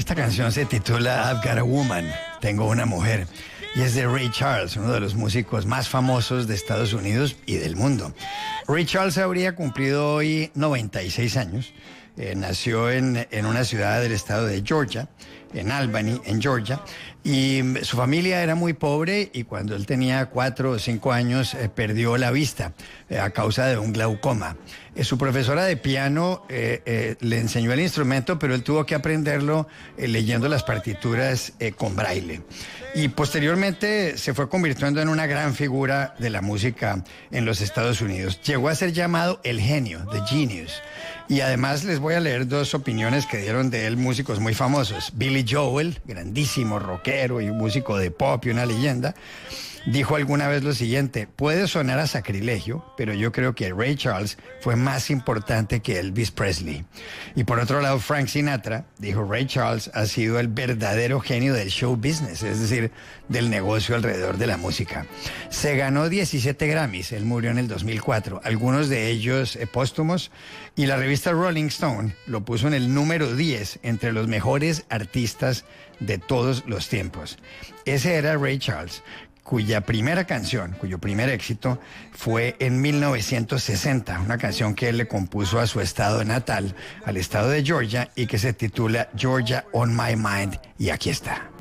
Esta canción se titula I've Got a Woman, Tengo una mujer, y es de Ray Charles, uno de los músicos más famosos de Estados Unidos y del mundo. Ray Charles habría cumplido hoy 96 años. Nació en una ciudad del estado de Georgia, en Albany, en Georgia, y su familia era muy pobre y cuando él tenía 4 o 5 años perdió la vista a causa de un glaucoma. Su profesora de piano le enseñó el instrumento, pero él tuvo que aprenderlo leyendo las partituras con braille. Y posteriormente se fue convirtiendo en una gran figura de la música en los Estados Unidos. Llegó a ser llamado el genio, the genius. Y además les voy a leer 2 opiniones que dieron de él músicos muy famosos. Billy Joel, grandísimo rockero y músico de pop y una leyenda, dijo alguna vez lo siguiente: puede sonar a sacrilegio, pero yo creo que Ray Charles fue más importante que Elvis Presley. Y por otro lado, Frank Sinatra dijo: Ray Charles ha sido el verdadero genio del show business, es decir, del negocio alrededor de la música. Se ganó 17 Grammys, él murió en el 2004, algunos de ellos póstumos, y la revista Rolling Stone lo puso en el número 10 entre los mejores artistas de todos los tiempos. Ese era Ray Charles, cuyo primer éxito fue en 1960, una canción que él le compuso a su estado natal, al estado de Georgia, y que se titula Georgia on My Mind, y aquí está.